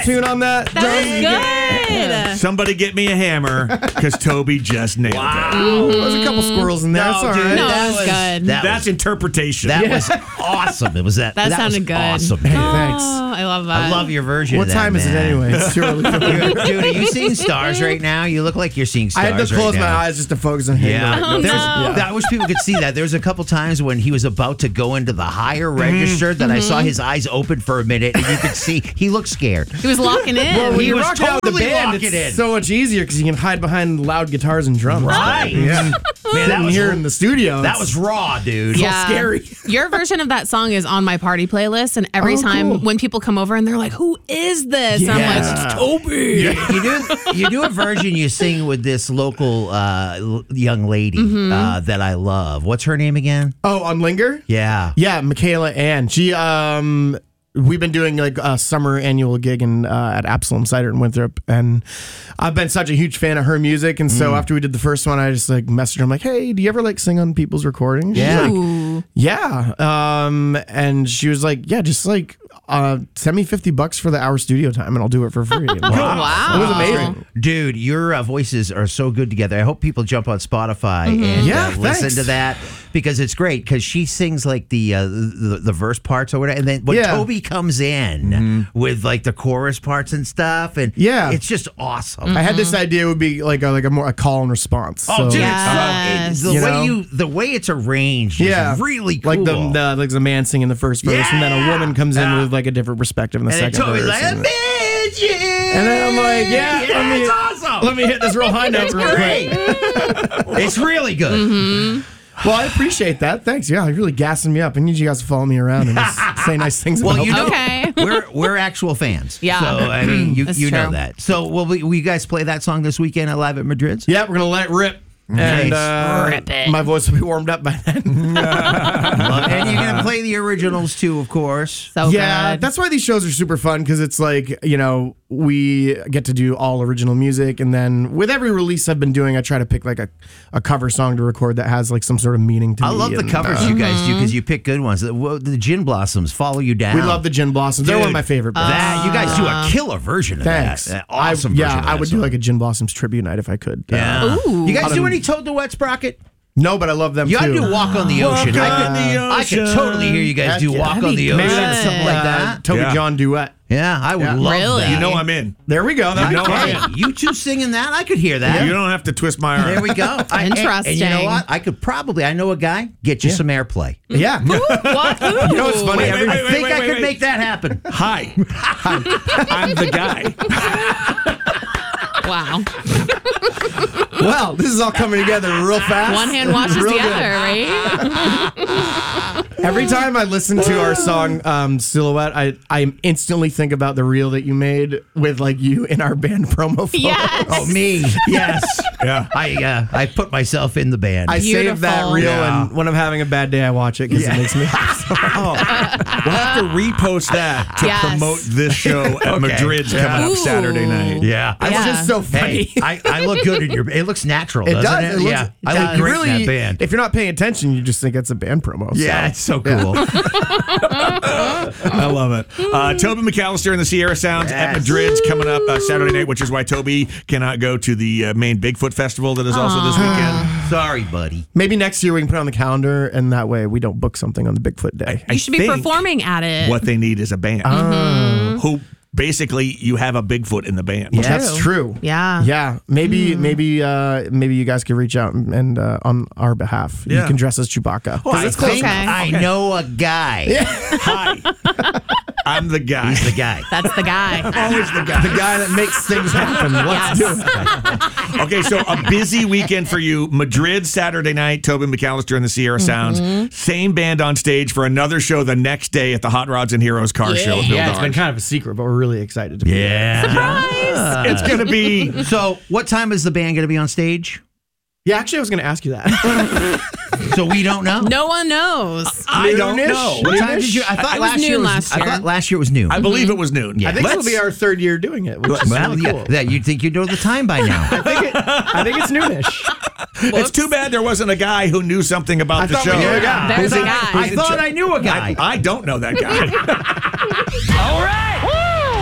tune on that? That was good. Somebody get me a hammer because Toby just nailed it. There's a couple squirrels in there. It's all dude, right. No, that was good. That's interpretation. That was awesome. It was that. That was sounded good. Awesome. Hey, thanks. Oh, I love that. I love your version. What of that, time is it man. anyway? It's too early for me. Dude, are you seeing stars right now? You look like you're seeing I stars. had to close right my now. eyes just to focus on him. Yeah, Oh, no. I wish people could see that. There was a couple times when he was about to go into the higher register that I saw his eyes open for a minute, and you could see he looked scared. He was locking in. Well, when He you was rock out the totally band, locking it's in. so much easier because you can hide behind loud guitars and drums. Right. Yeah. Man, that Sitting was here in the studio. that was raw, dude. Yeah. scary. Your version of that song is on my party playlist, and every time cool. when people come over and they're like, "Who is this?" I'm like, "It's Toby." You do a version you sing with this local young lady that I love. What's her name again? Oh, on Linger? Yeah. Yeah, Michaela Ann. She we've been doing like a summer annual gig at Absalom Cider in Winthrop, and I've been such a huge fan of her music. And so after we did the first one, I just like messaged her. I'm like, "Hey, do you ever like sing on people's recordings?" She's Yeah. like, Ooh. yeah. And she was like, "Yeah, just like send me $50 for the hour studio time, and I'll do it for free." And Wow. it was amazing. Dude, your voices are so good together. I hope people jump on Spotify and Yeah, listen thanks. to that because it's great. Because she sings like the verse parts or whatever, and then when Yeah. Toby comes in with like the chorus parts and stuff, and Yeah. it's just awesome. I had this idea would be like a more a call and response. Oh, So- dude, Yes. the way it's arranged Yeah, is really cool. Like the man singing the first verse, and then a woman comes in with like a different perspective in the and then second Toby's verse. like, and "Imagine!" then I'm like, yeah, it's awesome. let me hit this real high note It's real quick. great. It's really good. Well, I appreciate that. Thanks. Yeah, you're really gassing me up. I need you guys to follow me around and just say nice things Well, about you me. know, Okay. we're actual fans. Yeah. So I mean, you That's know true. that. So will you guys play that song this weekend at Live at Madrid's? Yeah, we're gonna let it rip. And Nice. Rip it. my voice will be warmed up by then. And you're gonna play the originals too, of course. So Yeah, good. that's why these shows are super fun because it's like, we get to do all original music. And then with every release I've been doing, I try to pick like a cover song to record that has like some sort of meaning to I me. love the and, covers you guys do because you pick good ones. The Gin Blossoms, Follow You Down. We love the Gin Blossoms. They're one of Dude, my favorite bands. That you guys do a killer version of Thanks. that. Awesome version of I that would song. do like a Gin Blossoms tribute night if I could. Yeah. Ooh. You guys do any Toad the Wet Sprocket? No, but I love them You too. ought to do Walk on the Walk Ocean. on the I could Ocean. totally hear you guys Heck do yeah. Walk on the That'd be Ocean, good. something like that. Toby Yeah. John duet. Yeah, I would love Really? that. You know I'm in. There we go. That'd be know fun. I Hey, you two singing that? I could hear that. You don't have to twist my arm. There we go. And you know Interesting. what? I could probably, I know a guy, get you some airplay. Yeah. What? You know what's funny? Wait, wait, I wait, think wait, I wait, could wait. make that happen. Hi. I'm the guy. Wow. Well, this is all coming together real fast. One hand washes Real the good. other, right? Every time I listen to our song Silhouette, I instantly think about the reel that you made with like you in our band promo photo. Yes. Oh, me. Yes. Yeah. I put myself in the band. I save that Beautiful. reel, Yeah. and when I'm having a bad day, I watch it because it makes me laugh. Oh, we'll have to repost that to Yes. promote this show at Madrid's coming up Ooh. Saturday night. yeah. It's Yeah. just so funny. Hey, I look good in your. It looks natural. It doesn't does. it? It looks, yeah. I you look great really, in that band. If you're not paying attention, you just think it's a band promo. Yeah, it's so cool. I love it. Toby McAllister and the Sierra Sounds at Yes. Madrid's coming up Saturday night, which is why Toby cannot go to the main Bigfoot Festival that is also this weekend. Sorry, buddy. Maybe next year we can put it on the calendar, and that way we don't book something on the Bigfoot day. You should be think performing at it. What they need is a band who basically you have a Bigfoot in the band. Yeah. That's true. Yeah. Yeah. Maybe you guys could reach out and on our behalf. Yeah. You can dress as Chewbacca. Well, I it's close think- Okay. I know a guy. Hi. I'm the guy. He's the guy. That's the guy. Always the guy. the guy that makes things happen. Let's Yes. do it. Okay, so a busy weekend for you. Madrid Saturday night, Toby McAllister and the Sierra Sounds. Same band on stage for another show the next day at the Hot Rods and Heroes car show. at Bill Yeah, it's been Dodge. kind of a secret, but we're really excited to be there. Yeah. It's going to be... So, what time is the band going to be on stage? Yeah, actually, I was going to ask you that. So we don't know. No one knows. I don't Noonish? know. What time did you? I thought It was last year noon was. last I year. thought last year was noon. I believe it was noon. Yeah. I think Let's- it'll be our third year doing it, which is Well, really yeah, cool. that you'd think you'd know the time by now. I think it's noonish. It's too bad there wasn't a guy who knew something about the thought show. we knew a guy. There's a I guy. thought I knew a guy. I don't know that guy. All right.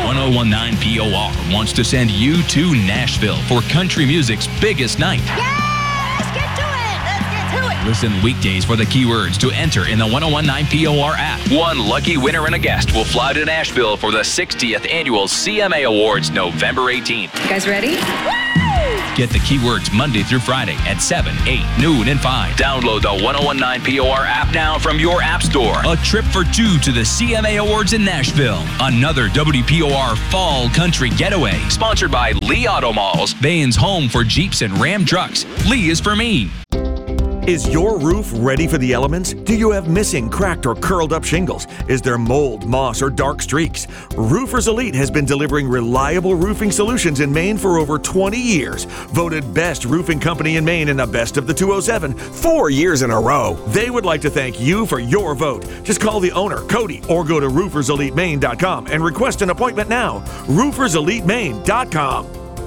1019 POR wants to send you to Nashville for country music's biggest night. Let's get to it. Listen weekdays for the keywords to enter in the 1019 POR app. One lucky winner and a guest will fly to Nashville for the 60th Annual CMA Awards November 18th. You guys ready? Get the keywords Monday through Friday at 7, 8, noon, and 5. Download the 1019 POR app now from your app store. A trip for two to the CMA Awards in Nashville. Another WPOR Fall Country Getaway. Sponsored by Lee Auto Malls, Bain's home for Jeeps and Ram trucks. Lee is for me. Is your roof ready for the elements? Do you have missing, cracked, or curled up shingles? Is there mold, moss, or dark streaks? Roofers Elite has been delivering reliable roofing solutions in Maine for over 20 years. Voted best roofing company in Maine in the Best of the 207 4 years in a row. They would like to thank you for your vote. Just call the owner, Cody, or go to rooferselitemaine.com and request an appointment now. rooferselitemaine.com.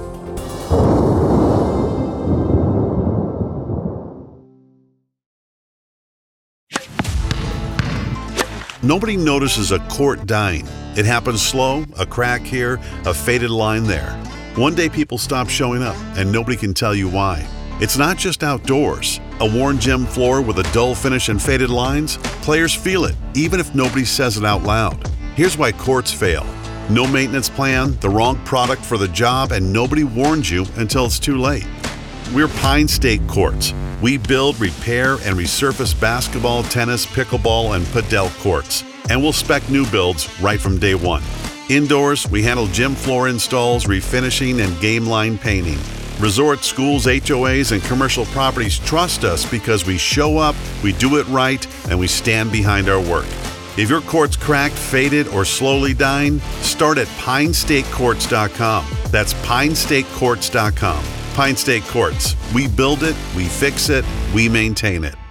Nobody notices a quart dying. It happens slow, a crack here, a faded line there. One day people stop showing up and nobody can tell you why. It's not just outdoors. A worn gym floor with a dull finish and faded lines? Players feel it, even if nobody says it out loud. Here's why quarts fail. No maintenance plan, the wrong product for the job, and nobody warns you until it's too late. We're Pine State Quartz. We build, repair, and resurface basketball, tennis, pickleball, and padel courts. And we'll spec new builds right from day one. Indoors, we handle gym floor installs, refinishing, and game line painting. Resorts, schools, HOAs, and commercial properties trust us because we show up, we do it right, and we stand behind our work. If your court's cracked, faded, or slowly dying, start at PineStateCourts.com. That's PineStateCourts.com. Pine State Quartz. We build it, we fix it, we maintain it.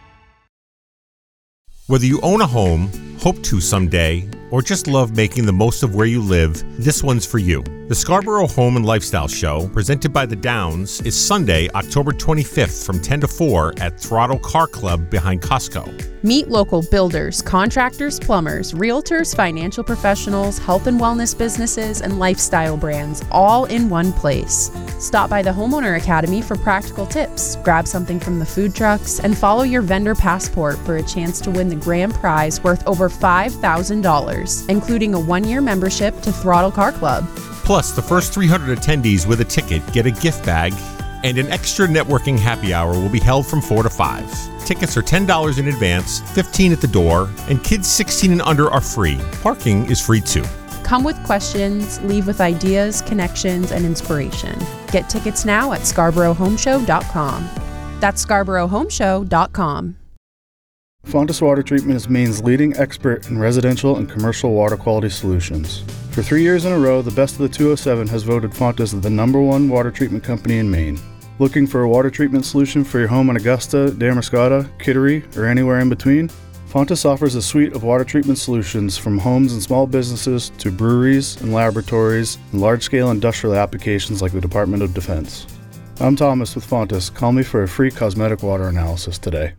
Whether you own a home, hope to someday, or just love making the most of where you live, this one's for you. The Scarborough Home and Lifestyle Show, presented by The Downs, is Sunday, October 25th from 10 to 4 at Throttle Car Club behind Costco. Meet local builders, contractors, plumbers, realtors, financial professionals, health and wellness businesses, and lifestyle brands all in one place. Stop by the Homeowner Academy for practical tips, grab something from the food trucks, and follow your vendor passport for a chance to win the grand prize worth over $5,000, including a 1-year membership to Throttle Car Club. Plus, the first 300 attendees with a ticket get a gift bag, and an extra networking happy hour will be held from 4 to 5. Tickets are $10 in advance, $15 at the door, and kids 16 and under are free. Parking is free too. Come with questions, leave with ideas, connections, and inspiration. Get tickets now at ScarboroughHomeshow.com. That's ScarboroughHomeshow.com. Fontis Water Treatment is Maine's leading expert in residential and commercial water quality solutions. For 3 years in a row, the Best of the 207 has voted Fontis the #1 water treatment company in Maine. Looking for a water treatment solution for your home in Augusta, Damariscotta, Kittery, or anywhere in between? Fontis offers a suite of water treatment solutions from homes and small businesses to breweries and laboratories and large-scale industrial applications like the Department of Defense. I'm Thomas with Fontis. Call me for a free cosmetic water analysis today.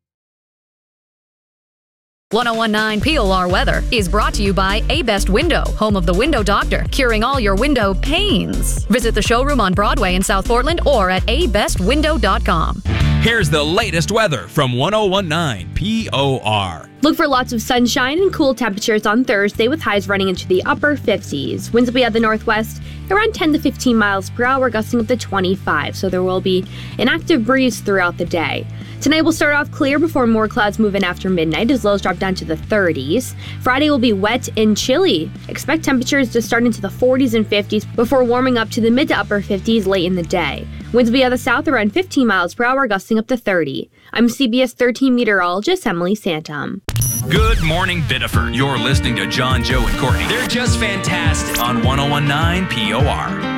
1019 POR weather is brought to you by A Best Window, home of the Window Doctor, curing all your window pains. Visit the showroom on Broadway in South Portland or at abestwindow.com. Here's the latest weather from 1019 POR. Look for lots of sunshine and cool temperatures on Thursday with highs running into the upper 50s. Winds will be at the northwest around 10 to 15 miles per hour, gusting up to 25, so there will be an active breeze throughout the day. Tonight will start off clear before more clouds move in after midnight as lows drop down to the 30s. Friday will be wet and chilly. Expect temperatures to start into the 40s and 50s before warming up to the mid to upper 50s late in the day. Winds will be at the south around 15 miles per hour, gusting up to 30. I'm CBS 13 meteorologist Emily Santum. Good morning, Biddeford. You're listening to John, Joe, and Courtney. They're just fantastic on 1019 POR.